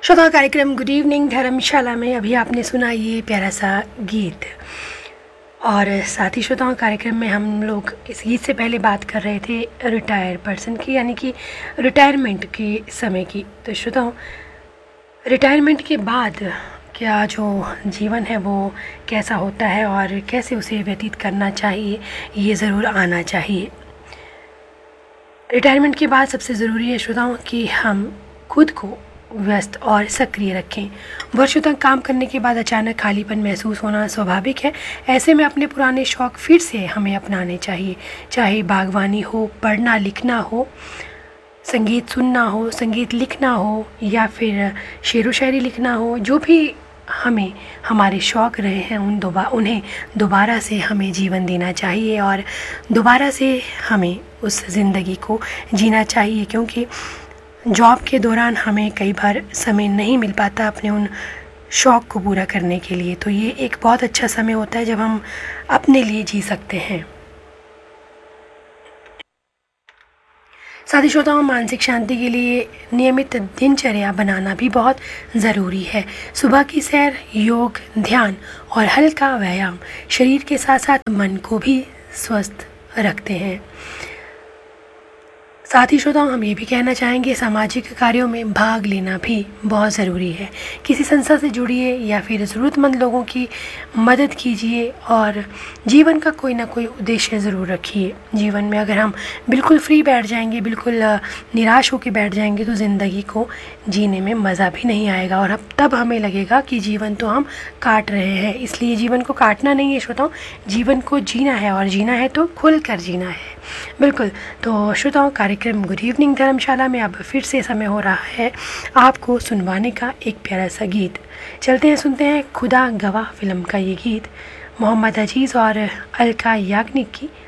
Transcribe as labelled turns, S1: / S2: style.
S1: श्रोता कार्यक्रम good evening धर्मशाला में अभी आपने सुना ये प्यारा सा गीत। और साथ ही श्रोताओं कार्यक्रम में हम लोग इस गीत से पहले बात कर रहे थे रिटायर पर्सन की, यानी कि रिटायरमेंट के समय की। तो श्रोताओं, रिटायरमेंट के बाद क्या जो जीवन है वो कैसा होता है और कैसे उसे व्यतीत करना चाहिए, ये ज़रूर आना चाहिए। रिटायरमेंट के बाद सबसे ज़रूरी है श्रोताओं कि हम खुद को व्यस्त और सक्रिय रखें। वर्षों तक काम करने के बाद अचानक खालीपन महसूस होना स्वाभाविक है। ऐसे में अपने पुराने शौक़ फिर से हमें अपनाने चाहिए, चाहे बागवानी हो, पढ़ना लिखना हो, संगीत सुनना हो, संगीत लिखना हो, या फिर शेरो शायरी लिखना हो। जो भी हमें हमारे शौक़ रहे हैं उन्हें दोबारा से हमें जीवन देना चाहिए और दोबारा से हमें उस ज़िंदगी को जीना चाहिए, क्योंकि जॉब के दौरान हमें कई बार समय नहीं मिल पाता अपने उन शौक़ को पूरा करने के लिए। तो ये एक बहुत अच्छा समय होता है जब हम अपने लिए जी सकते हैं। साथ ही श्रोताओं, मानसिक शांति के लिए नियमित दिनचर्या बनाना भी बहुत ज़रूरी है। सुबह की सैर, योग, ध्यान और हल्का व्यायाम शरीर के साथ साथ मन को भी स्वस्थ रखते हैं। साथ ही श्रोताओं, हम ये भी कहना चाहेंगे, सामाजिक कार्यों में भाग लेना भी बहुत ज़रूरी है। किसी संस्था से जुड़िए या फिर ज़रूरतमंद लोगों की मदद कीजिए और जीवन का कोई ना कोई उद्देश्य ज़रूर रखिए। जीवन में अगर हम बिल्कुल फ्री बैठ जाएंगे, बिल्कुल निराश होकर बैठ जाएंगे, तो ज़िंदगी को जीने में मज़ा भी नहीं आएगा और अब तब हमें लगेगा कि जीवन तो हम काट रहे हैं। इसलिए जीवन को काटना नहीं है श्रोताओं, जीवन को जीना है और जीना है तो खुल कर जीना है। बिल्कुल। तो श्रोताओं, कार्यक्रम गुड इवनिंग धर्मशाला में अब फिर से समय हो रहा है आपको सुनवाने का एक प्यारा सा गीत। चलते हैं, सुनते हैं खुदा गवाह फिल्म का ये गीत मोहम्मद अजीज़ और अलका याग्निक की